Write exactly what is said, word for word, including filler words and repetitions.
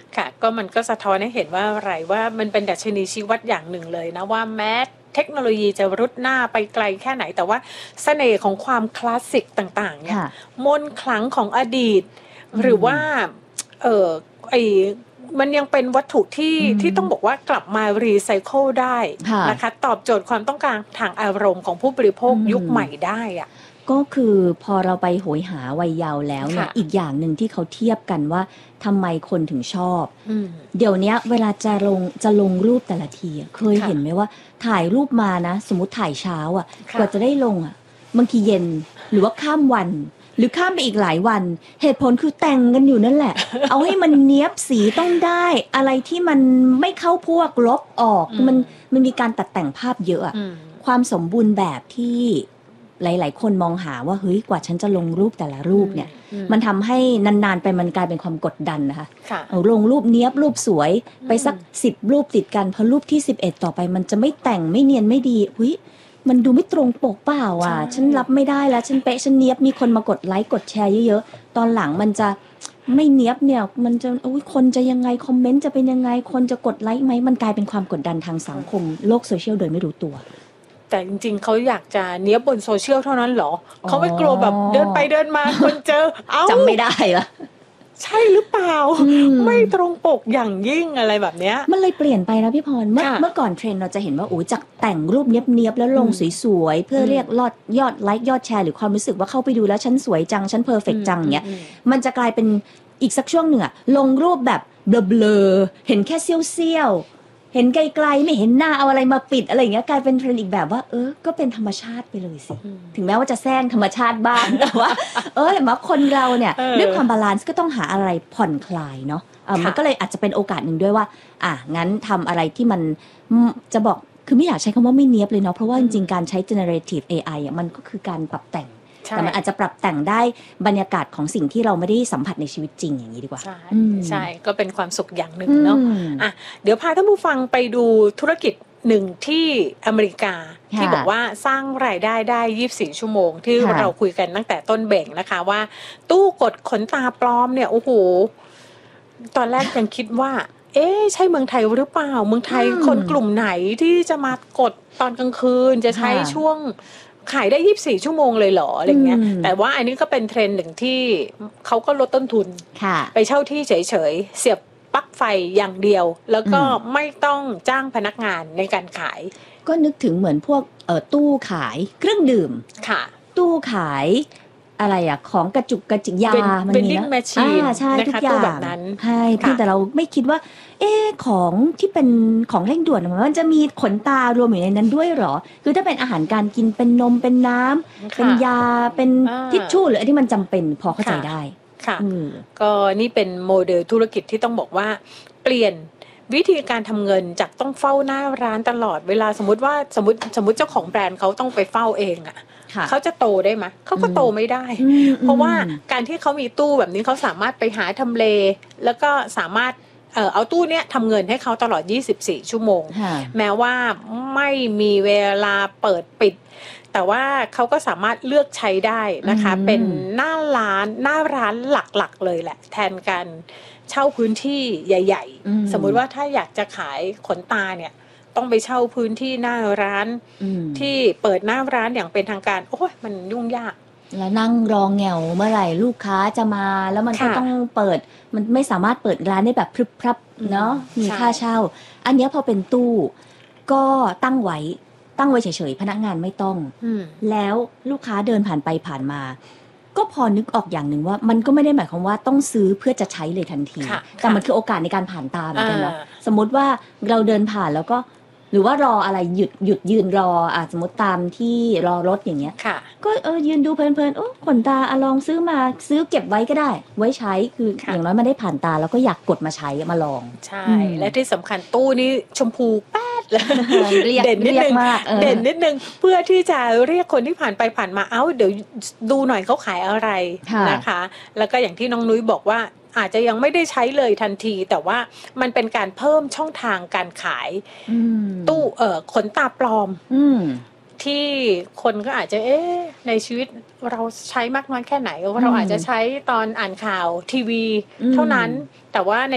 ค่ะก็มันก็สะท้อนให้เห็นว่าอะไรว่ามันเป็นดัชนีชี้วัดอย่างหนึ่งเลยนะว่าแม้เทคโนโลยีจะรุดหน้าไปไกลแค่ไหนแต่ว่าเสน่ห์ของความคลาสสิกต่างๆเนี่ยมนต์ขลังของอดีตหรือว่าเออไอมันยังเป็นวัตถุที่ที่ต้องบอกว่ากลับมารีไซเคิลได้นะคะตอบโจทย์ความต้องการทางอารมณ์ของผู้บริโภคยุคใหม่ได้อะก็คือพอเราไปโหยหาวัยเยาว์แล้วเนี่ยอีกอย่างหนึ่งที่เขาเทียบกันว่าทำไมคนถึงชอบเดี๋ยวนี้เวลาจะลงจะลงรูปแต่ละทีเคยเห็นไหมว่าถ่ายรูปมานะสมมติถ่ายเช้าอ่ะกว่าจะได้ลงอ่ะบางทีเย็นหรือว่าข้ามวันหรือข้ามไปอีกหลายวันเหตุผลคือแต่งกันอยู่นั่นแหละเอาให้มันเนียบสีต้องได้อะไรที่มันไม่เข้าพวกลบออกมันมันมีการตัดแต่งภาพเยอะอะความสมบูรณ์แบบที่หลายๆคนมองหาว่าเฮ้ยกว่าฉันจะลงรูปแต่ละรูปเนี่ยมันทำให้นานๆไปมันกลายเป็นความกดดันนะคะเอาลงรูปเนี้ยบรูปสวยไปสักสิบรูปติดกันพอรูปที่สิบเอ็ดต่อไปมันจะไม่แต่งไม่เนียนไม่ดีเฮ้ยมันดูไม่ตรงปกเปล่าอ่ะฉันรับไม่ได้แล้วฉันเป๊ะฉันเนียบมีคนมากดไลค์กดแชร์เยอะๆตอนหลังมันจะไม่เนียบเนี่ยมันจะโอ้ยคนจะยังไงคอมเมนต์จะเป็นยังไงคนจะกดไลค์ไหมมันกลายเป็นความกดดันทางสังคมโลกโซเชียลโดยไม่รู้ตัวแต่จริงๆเขาอยากจะเนี้ยบบนโซเชียลเท่านั้นเหรอเขาไม่กลัวแบบเดินไปเดินมาคนเจอเอ้าจำไม่ได้ละใช่หรือเปล่าไม่ตรงปกอย่างยิ่งอะไรแบบเนี้ยมันเลยเปลี่ยนไปนะพี่พรเมื่อเมื่อก่อนเทรนด์เราจะเห็นว่าโอ้จากแต่งรูปเนียบๆแล้วลงสวยๆเพื่อเรียกยอดยอดไลค์ยอดแชร์หรือความรู้สึกว่าเข้าไปดูแล้วฉันสวยจังฉันเพอร์เฟกต์จังเงี้ยมันจะกลายเป็นอีกสักช่วงหนึ่งอะลงรูปแบบเบลอๆเห็นแค่เสี้ยวเห็นไกลๆไม่เห็นหน้าเอาอะไรมาปิดอะไรอย่างเงี้ยกลายเป็นเทรนด์อีกแบบว่าเออก็เป็นธรรมชาติไปเลยสิถึงแม้ว่าจะแซงธรรมชาติบ้างแต่ว่าเออมาคนเราเนี่ยด้วยความบาลานซ์ก็ต้องหาอะไรผ่อนคลายเนาะมันก็เลยอาจจะเป็นโอกาสหนึ่งด้วยว่าอ่ะงั้นทำอะไรที่มันจะบอกคือไม่อยากใช้คำว่าไม่เนียบเลยเนาะเพราะว่าจริงๆการใช้ generative เอ ไอ อ่ะมันก็คือการปรับแต่งแต่มันอาจจะปรับแต่งได้บรรยากาศของสิ่งที่เราไม่ได้สัมผัสในชีวิตจริงอย่างนี้ดีกว่าใช่ใช่ก็เป็นความสุขอย่างหนึ่งเนาะอ่ะเดี๋ยวพาท่านผู้ฟังไปดูธุรกิจหนึ่งที่อเมริกาที่บอกว่าสร้างรายได้ได้ยี่สิบสี่ชั่วโมงที่เราคุยกันตั้งแต่ต้นเบรกนะคะว่าตู้กดขนตาปลอมเนี่ยโอ้โหตอนแรกยังคิดว่าเอ๊ะใช่เมืองไทยหรือเปล่าเมืองไทยคนกลุ่มไหนที่จะมากดตอนกลางคืนจะใช้ช่วงขายได้ยี่สิบสี่ชั่วโมงเลยเหรออะไรเงี้ยแต่ว่าอันนี้ก็เป็นเทรนด์หนึ่งที่เขาก็ลดต้นทุนไปเช่าที่เฉยๆเสียบปลั๊กไฟอย่างเดียวแล้วก็ไม่ต้องจ้างพนักงานในการขายก็นึกถึงเหมือนพวกเอ่อตู้ขายเครื่องดื่มค่ะตู้ขายอะไรอะของกระจุกกระจิกยามันมีนะอ่าใช่ทุกอย่างแบบนั้นใช่เพียงแต่เราไม่คิดว่าเอ๊ะของที่เป็นของเร่งด่วนมันจะมีขนตารวมอยู่ในนั้นด้วยหรอคือถ้าเป็นอาหารการกินเป็นนมเป็นน้ำเป็นยาเป็นทิชชู่หรืออะไรที่มันจำเป็นพอเข้าใจได้ค่ะก็นี่เป็นโมเดลธุรกิจที่ต้องบอกว่าเปลี่ยนวิธีการทำเงินจากต้องเฝ้าหน้าร้านตลอดเวลาสมมติว่าสมมติสมมติเจ้าของแบรนด์เขาต้องไปเฝ้าเองอะเขาจะโตได้ไหมเขาก็โตไม่ได้เพราะว่าการที่เขามีตู้แบบนี้เขาสามารถไปหาทำเลแล้วก็สามารถเอ่อเอาตู้เนี้ยทำเงินให้เขาตลอดยี่สิบสี่ชั่วโมงแม้ว่าไม่มีเวลาเปิดปิดแต่ว่าเขาก็สามารถเลือกใช้ได้นะคะเป็นหน้าร้านหน้าร้านหลักๆเลยแหละแทนการเช่าพื้นที่ใหญ่ๆสมมุติว่าถ้าอยากจะขายขนตาเนี่ยต้องไปเช่าพื้นที่หน้าร้านที่เปิดหน้าร้านอย่างเป็นทางการโอ้ยมันยุ่งยากแล้วนั่งรอแงวเมื่อไหร่ลูกค้าจะมาแล้วมันก็ต้องเปิดมันไม่สามารถเปิดร้านได้แบบพรึบพรับเนาะมีค่าเช่าอันนี้พอเป็นตู้ก็ตั้งไว้ตั้งไว้เฉยๆพนักงานไม่ต้องแล้วลูกค้าเดินผ่านไปผ่านมาก็พอนึกออกอย่างหนึ่งว่ามันก็ไม่ได้หมายความว่าต้องซื้อเพื่อจะใช้เลยทันทีแต่มันคือโอกาสในการผ่านตาเหมือนกันเนาะสมมติว่าเราเดินผ่านแล้วก็หรือว่ารออะไรหยุดหยุดยืนรออ่ะสมมติตามที่รอรถอย่างเงี้ยก็เออยืนดูเพลินๆโอ้ขนตาอ่ะลองซื้อมาซื้อเก็บไว้ก็ได้ไว้ใช้คืออย่างน้อยมันได้ผ่านตาแล้วก็อยากกดมาใช้มาลองใช่และที่สำคัญตู้นี้ชมพูแป๊ดเลยเด่นนิดนึงเด่นนิดนึงเพื่อที่จะเรียกคนที่ผ่านไปผ่านมาเอ้าเดี๋ยวดูหน่อยเขาขายอะไรนะคะแล้วก็อย่างที่น้องนุ้ยบอกว่าอาจจะยังไม่ได้ใช้เลยทันทีแต่ว่ามันเป็นการเพิ่มช่องทางการขายตู้เอ่อขนตาปลอมที่คนก็อาจจะเอ๊ะในชีวิตเราใช้มากน้อยแค่ไหนเราอาจจะใช้ตอนอ่านข่าวทีวีเท่านั้นแต่ว่าใน